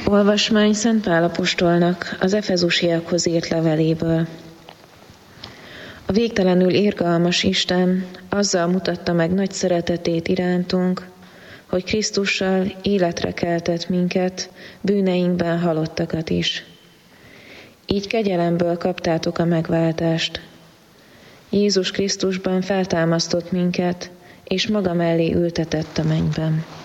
Olvasmány Szent Pál apostolnak az Efezusiakhoz írt leveléből. A végtelenül irgalmas Isten azzal mutatta meg nagy szeretetét irántunk, hogy Krisztussal életre keltett minket, bűneinkben halottakat is. Így kegyelemből kaptátok a megváltást. Jézus Krisztusban feltámasztott minket, és maga mellé ültetett a mennyben.